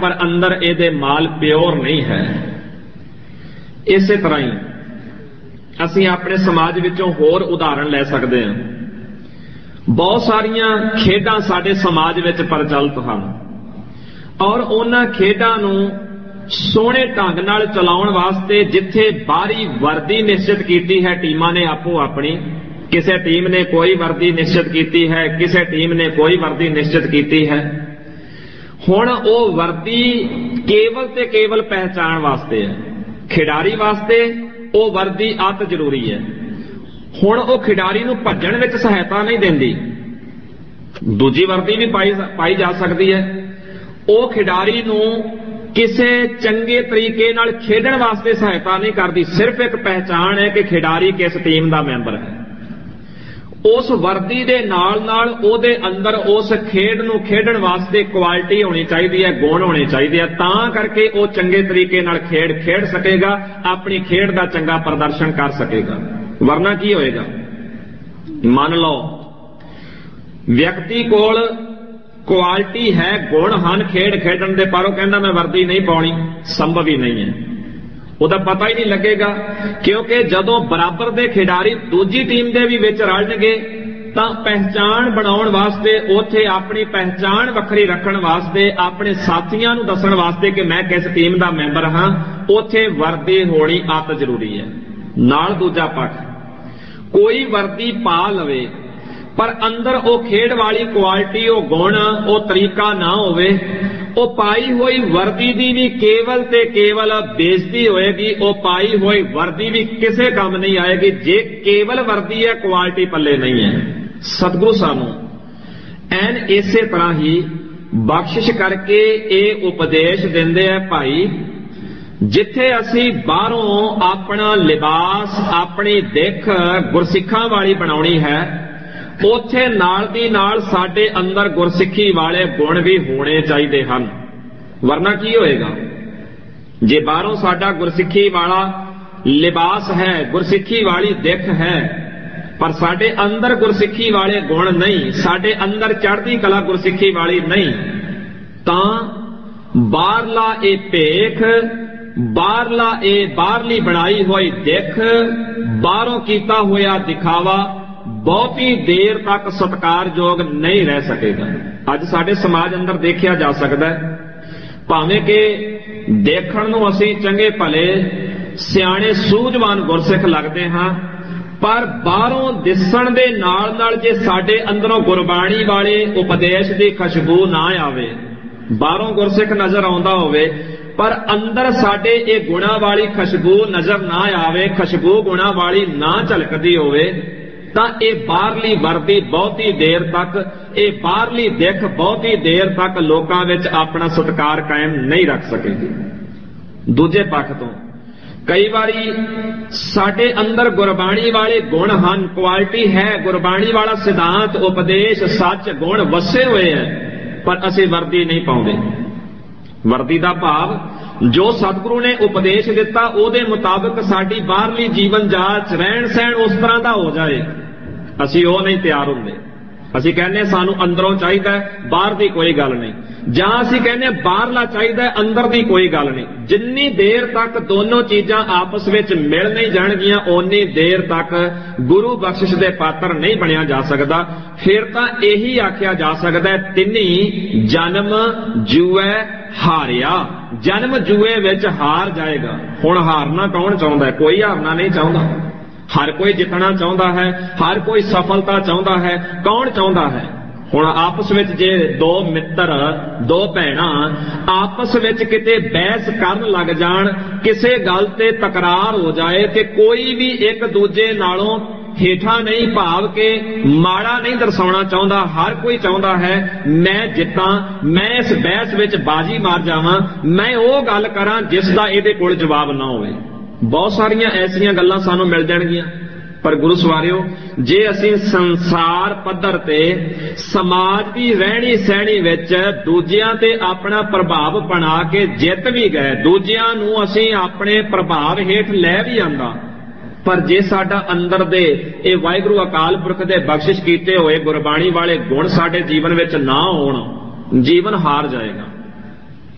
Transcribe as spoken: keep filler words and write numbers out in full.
पर अंदर इहदे माल प्योर नहीं है। इसे तरह ही असीं अपने समाज विचों होर उदाहरण लै सकते हैं। बहुत सारियां खेडां साडे समाज विच प्रचलित हैं और उन्हां खेडां नूं सोहणे ढंग नाल चलाउण वास्ते जिथे बाहरी वर्दी निश्चित कीती है टीमां ने आपो अपनी, किसी टीम ने कोई वर्दी निश्चित की है, किसी टीम ने कोई वर्दी निश्चित की है। हुण वो वर्दी केवल ते केवल पहचान वास्ते है, खिडारी वास्ते वो वर्दी अत जरूरी है। हुण वो खिडारी नूं भज्जण विच सहायता नहीं देंदी, दूजी वर्दी भी पाई पाई जा सकती है। वो खिडारी नूं किसी चंगे तरीके नाल खेडण वास्ते सहायता नहीं करती, सिर्फ एक पहचान है कि खिडारी किस टीम का मैंबर है। उस वर्दी दे नाल नाल ओदे अंदर उस खेड नूं खेडण वास्ते क्वालिटी होनी चाहिए है, गुण होने चाहिए है, तां करके वो चंगे तरीके नाल खेड खेड सकेगा, अपनी खेड का चंगा प्रदर्शन कर सकेगा। वरना की होएगा, मान लो व्यक्ति कोल क्वालिटी है, गुण हन खेड खेडण दे, पर वो कहंदा मैं वर्दी नहीं पाउणी, संभव ही नहीं है। ਉਹਦਾ पता ही नहीं लगेगा, क्योंकि जदों बराबर के खिडारी दूजी टीम के भी विच रलणगे तां पहचान बनाउण वास्ते, उत्थे अपनी पहचान वखरी रखण वास्ते, अपने साथियां नूं दस्सण वास्ते कि मैं किस टीम का मैंबर हाँ, उत्थे वर्दी होनी अत जरूरी है। नाल दूजा पक्ष कोई वर्दी पा लवे पर अंदर वो खेड वाली क्वालिटी, वो गुण, वो तरीका ना होवे, वो पाई हुई वर्दी दी भी केवल ते केवल बेइज्जती होएगी, वो पाई हुई वर्दी भी किसे काम नहीं आएगी जे केवल वर्दी है, क्वालिटी पल्ले नहीं है। सतगुरु सानू एन इसे तरह ही बख्शिश करके ये उपदेश देंदे है, भाई जिथे असी बाहरों अपना लिबास, अपनी दिख गुरसिखां वाली बनाउणी है, उत्थे नाल दी नाल साडे अंदर गुरसिखी वाले गुण भी होने चाहिए हैं। वरना की होएगा, जे बाहरों साडा गुरसिखी वाला लिबास है, गुरसिखी वाली दिख है, पर साडे अंदर गुरसिखी वाले गुण नहीं, साडे अंदर चढ़ती कला गुरसिखी वाली नहीं, तां बाहरला ए भेख, बाहरला ए बाहरली बनाई हुई दिख, बाहरों कीता होया दिखावा बहुती देर तक सत्कारयोग नहीं रह सकेगा। अज साडे समाज अंदर देखिया जा सकता है, भावें कि देखण नूं असीं चंगे भले सियाणे सूझवान गुरसिख लगते हाँ, पर बाहरों दिसण दे नाल नाल जे साडे अंदरों गुरबाणी वाले उपदेश की खुशबू ना आवे, बाहरों गुरसिख नजर आउंदा होवे पर अंदर साडे ये गुणा वाली खुशबू नजर ना आवे, खुशबू गुणा वाली ना झलकदी होवे, तां ये बाहरली वर्दी बहुती देर तक, ये बाहरली दिख बहुती देर तक लोकां विच अपना सत्कार कायम नहीं रख सकेगी। दूजे पक्ष तो कई बारी साडे अंदर गुरबाणी वाले गुण हन, क्वालिटी है, गुरबाणी वाला सिद्धांत, उपदेश, सच, गुण वसे हुए हैं, पर असीं वर्दी नहीं पाउंदे। वर्दी का भाव जो सतगुरु ने उपदेश दिता उहदे मुताबिक साडी बाहरली जीवन जाच, रहन सहन उस तरह का हो जाए, असी वो नहीं तैयार होंगे। असी कहने सानू अंदरों चाहिए, बाहर की कोई गल नहीं, जां असी कहने बाहरला चाहिए, अंदर की कोई गल नहीं। जिन्नी देर तक दोनों चीजां आपस में मिल नहीं जाणगियां, उन्नी देर तक गुरु बख्शिश दे पात्र नहीं बनिया जा सकता। फिर तां यही आख्या जा सकता है, तिन्नी जन्म जुए हारिया, जन्म जुए विच हार जाएगा। हुण हारना कौन चाहुंदा है? कोई हारना नहीं चाहुंदा, हर कोई जितना चाहता है, हर कोई सफलता चाहता है। कौन चाहता है? हुण आपस विच जे दो मित्र, दो भैणां आपस विच किते बहस करन लग जाण, किसे गल ते तकरार हो जाए ते कोई भी एक दूजे नालों हेठा नहीं, भाव के माड़ा नहीं दर्शाउणा चाहुंदा। हर कोई चाहुंदा है मैं जितां, मैं इस बहस विच बाजी मार जावां, मैं वो गल करां जिसदा इहदे कोल जवाब ना होवे। बहुत सारियां ऐसियां गल्लां सानू मिल जाणगियां, पर गुरु सवारियो जे असीं संसार पद्धर ते समाज की रहनी सहनी विच दूजियां ते अपना प्रभाव बना के जित भी गए, दूजियां नूं असीं अपने प्रभाव हेठ लै भी आंदा, पर जे साडा अंदर दे ये वाहिगुरू अकाल पुरख दे बख्शिश कीते होए गुरबाणी वाले गुण साडे जीवन विच ना होण, जीवन हार जाएगा।